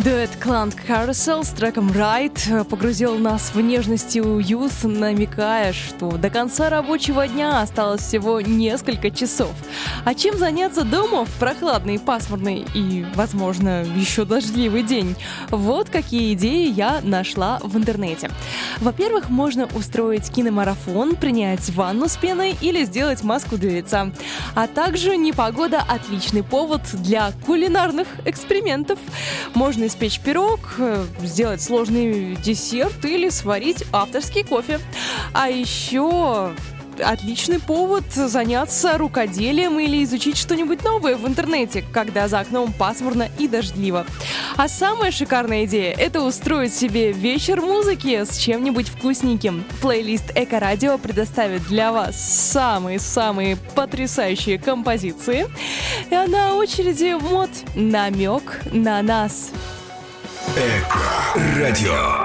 Дуэт Clan Carousel с треком Ride погрузил нас в нежность и уют, намекая, что до конца рабочего дня осталось всего несколько часов. А чем заняться дома в прохладный, пасмурный и, возможно, еще дождливый день? Вот какие идеи я нашла в интернете. Во-первых, можно устроить киномарафон, принять ванну с пеной или сделать маску для лица. А также непогода – отличный повод для кулинарных экспериментов. Можно испечь пирог, сделать сложный десерт или сварить авторский кофе. А еще отличный повод заняться рукоделием или изучить что-нибудь новое в интернете, когда за окном пасмурно и дождливо. А самая шикарная идея – это устроить себе вечер музыки с чем-нибудь вкусненьким. Плейлист Эко-радио предоставит для вас самые-самые потрясающие композиции. И на очереди мод «Намек на нас». Эко-радио.